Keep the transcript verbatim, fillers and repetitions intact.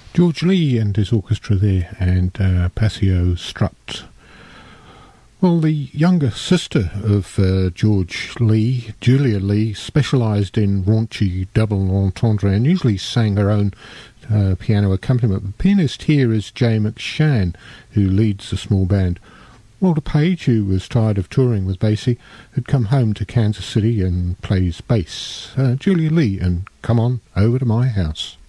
George Lee and his orchestra there, and uh, Passio Strut. Well, the younger sister of uh, George Lee, Julia Lee, specialised in raunchy double entendre and usually sang her own uh, piano accompaniment. The pianist here is Jay McShann, who leads the small band. Walter Page, who was tired of touring with Basie, had come home to Kansas City and plays bass. Uh, Julia Lee and Come On Over to My House.